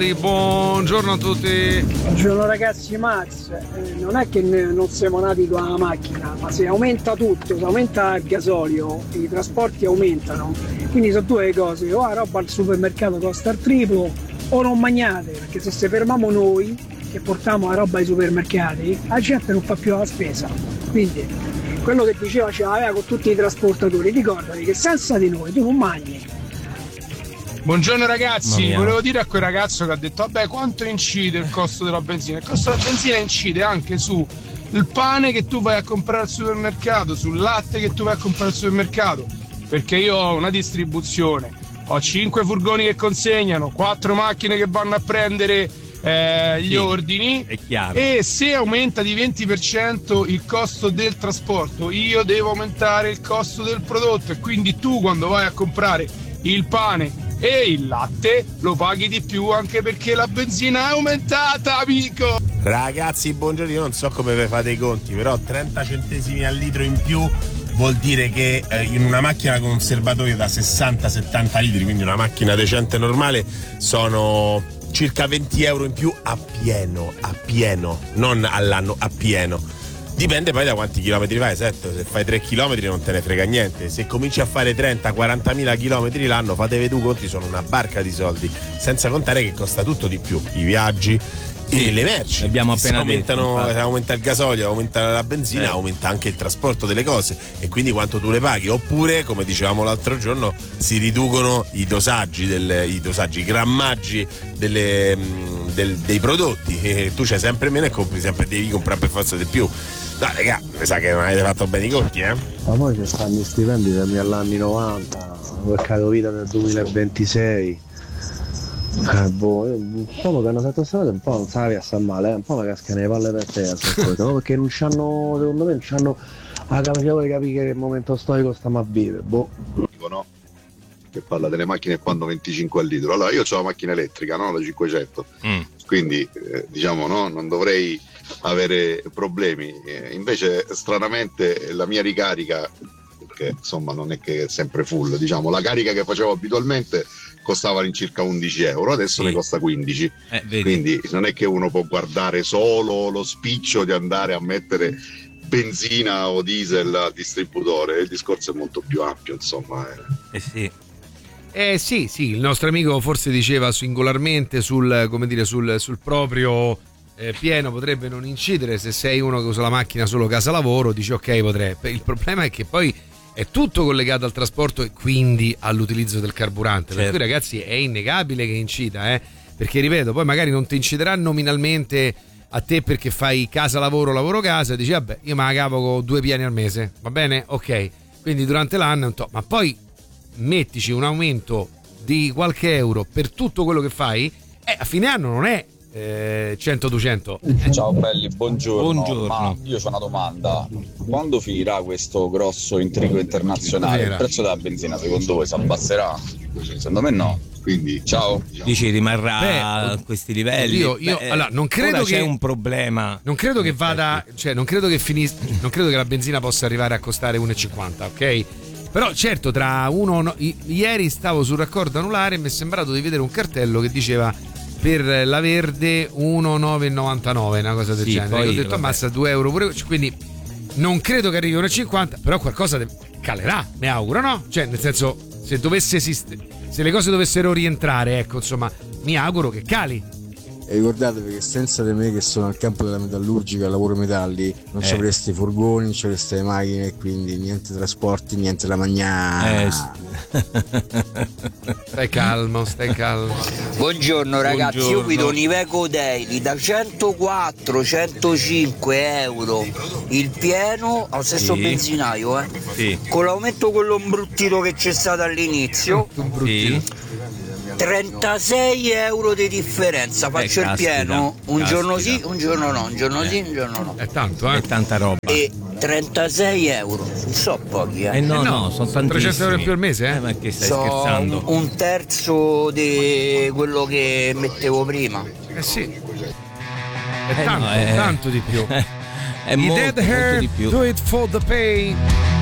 Giovanni, buongiorno a tutti. Buongiorno ragazzi, Max, non è che non siamo nati con la macchina, ma se aumenta tutto, se aumenta il gasolio, i trasporti aumentano, quindi sono due cose, o la roba al supermercato costa il triplo o non mangiate, perché se fermiamo noi che portiamo la roba ai supermercati, la gente non fa più la spesa, quindi quello che diceva ce l'aveva con tutti i trasportatori, ricordati che senza di noi tu non mangi. Buongiorno ragazzi, volevo dire a quel ragazzo che ha detto vabbè quanto incide il costo della benzina? Il costo della benzina incide anche su il pane che tu vai a comprare al supermercato, sul latte che tu vai a comprare al supermercato, perché io ho una distribuzione, ho 5 furgoni che consegnano, 4 macchine che vanno a prendere gli ordini, è chiaro. E se aumenta di 20% il costo del trasporto io devo aumentare il costo del prodotto, e quindi tu quando vai a comprare il pane e il latte lo paghi di più, anche perché la benzina è aumentata, amico. Ragazzi, buongiorno, io non so come vi fate i conti, però 30 centesimi al litro in più vuol dire che in una macchina con un serbatoio da 60-70 litri, quindi una macchina decente normale, sono circa 20 euro in più a pieno, non all'anno, a pieno. Dipende poi da quanti chilometri fai, esatto. Se fai 3 chilometri non te ne frega niente. Se cominci a fare 30-40 mila chilometri l'anno, fatevi tu conti, sono una barca di soldi. Senza contare che costa tutto di più, i viaggi e le merci. Abbiamo appena detto, aumenta il gasolio, aumenta la benzina, aumenta anche il trasporto delle cose, e quindi quanto tu le paghi. Oppure, come dicevamo l'altro giorno, si riducono i dosaggi, i grammaggi dei prodotti, e tu c'hai sempre meno e devi comprare per forza di più. No, raga, mi sa che non avete fatto bene i conti, Ma poi ci stanno i stipendi dagli anni 90, mercato vita nel 2026. Un po' che hanno fatto strada, un po' non sapevi a sta male, un po' mi cascano le palle per terra, no? Perché non c'hanno, secondo me, non c'hanno la capacità di capire che il momento storico stiamo a vivere. Dico no, che parla delle macchine che fanno 25 al litro. Allora, io ho la macchina elettrica, no? La 500, quindi diciamo no, non dovrei avere problemi. Invece stranamente la mia ricarica, perché insomma non è che è sempre full, diciamo, la carica che facevo abitualmente costava all'incirca 11 euro, adesso ne costa 15, quindi non è che uno può guardare solo lo spiccio di andare a mettere benzina o diesel al distributore, il discorso è molto più ampio, insomma. Sì, il nostro amico forse diceva singolarmente sul proprio pieno potrebbe non incidere. Se sei uno che usa la macchina solo casa lavoro, dici ok, potrebbe. Il problema è che poi è tutto collegato al trasporto e quindi all'utilizzo del carburante, per cui ragazzi è innegabile che incida, perché ripeto, poi magari non ti inciderà nominalmente a te perché fai casa lavoro lavoro casa, dici vabbè io me la cavo con 2 piani al mese, va bene, ok, quindi durante l'anno è un ma poi mettici un aumento di qualche euro per tutto quello che fai, a fine anno non è 100-200. Ciao belli, buongiorno. Ma io ho una domanda: quando finirà questo grosso intrigo internazionale? Il prezzo della benzina secondo voi si abbasserà? Secondo me no. Quindi ciao. Dici rimarrà a questi livelli? Allora, non credo che c'è un problema. Non credo che vada, cioè non credo che non credo che la benzina possa arrivare a costare 1,50, ok? Però certo, ieri stavo sul raccordo anulare e mi è sembrato di vedere un cartello che diceva per la verde 1,999, una cosa del genere. Poi, ho detto ammazza 2 euro pure, quindi non credo che arrivi a 1,50, però qualcosa calerà, mi auguro, no? Cioè nel senso, se dovesse esistere, se le cose dovessero rientrare, ecco, insomma, mi auguro che cali. E ricordatevi che senza di me, che sono al campo della metallurgica, lavoro metalli, non ci avreste i furgoni, non ci avreste le macchine, quindi niente trasporti, niente da mangiare. Stai calmo. Buongiorno ragazzi, io guido un Iveco Daily da 104-105 euro il pieno al stesso benzinaio, con l'aumento quello imbruttito che c'è stato all'inizio, 36 euro di differenza, faccio il pieno un giorno sì, un giorno no, un giorno sì, un giorno no. È tanto, è tanta roba. E 36 euro, non so pochi, no, sono tantissimi. 300 euro più al mese, ma che stai scherzando? Un terzo di quello che mettevo prima. Sì. È tanto di più. È molto, Dead Hair, molto di più. Do It For The Pain.